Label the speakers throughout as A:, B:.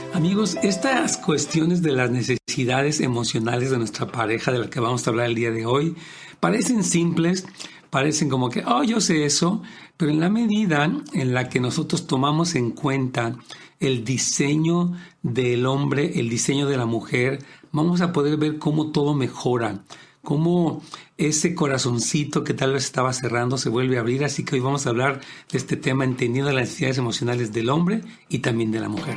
A: Amigos, estas cuestiones de las necesidades emocionales de nuestra pareja, de las que vamos a hablar el día de hoy, parecen simples, parecen como que, yo sé eso, pero en la medida en la que nosotros tomamos en cuenta el diseño del hombre, el diseño de la mujer, vamos a poder ver cómo todo mejora, cómo ese corazoncito que tal vez estaba cerrando se vuelve a abrir. Así que hoy vamos a hablar de este tema, entendiendo las necesidades emocionales del hombre y también de la mujer.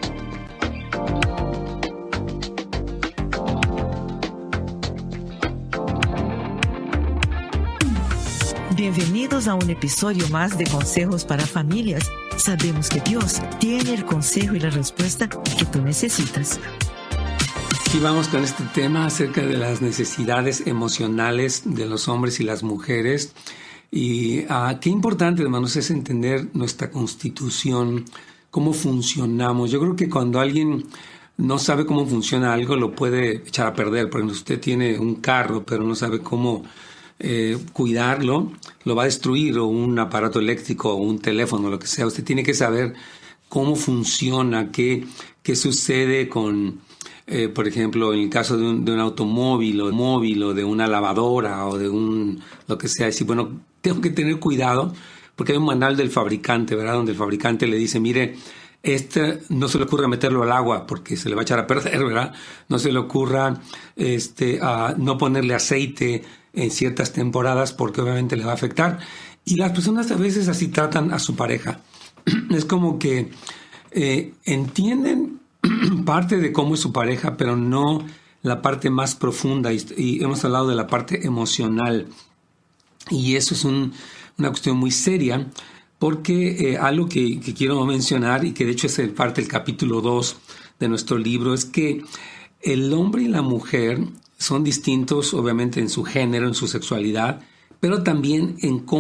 B: Bienvenidos a un episodio más de Consejos para Familias. Sabemos que Dios tiene el consejo y la respuesta que tú necesitas.
A: Y vamos con este tema acerca de las necesidades emocionales de los hombres y las mujeres. Y qué importante, hermanos, es entender nuestra constitución, cómo funcionamos. Yo creo que cuando alguien no sabe cómo funciona algo, lo puede echar a perder. Por ejemplo, usted tiene un carro, pero no sabe cómo cuidarlo, lo va a destruir, o un aparato eléctrico, o un teléfono, lo que sea. Usted tiene que saber cómo funciona, qué sucede con, por ejemplo, en el caso de un automóvil, o de una lavadora, o de lo que sea. Decir, bueno, tengo que tener cuidado, porque hay un manual del fabricante, ¿verdad? Donde el fabricante le dice, mire, no se le ocurra meterlo al agua porque se le va a echar a perder, ¿verdad? No se le ocurra no ponerle aceite en ciertas temporadas porque obviamente le va a afectar. Y las personas a veces así tratan a su pareja. Es como que entienden parte de cómo es su pareja, pero no la parte más profunda. Y hemos hablado de la parte emocional. Y eso es una cuestión muy seria, porque algo que quiero mencionar, y que de hecho es parte del capítulo 2 de nuestro libro, es que el hombre y la mujer son distintos, obviamente, en su género, en su sexualidad, pero también en cómo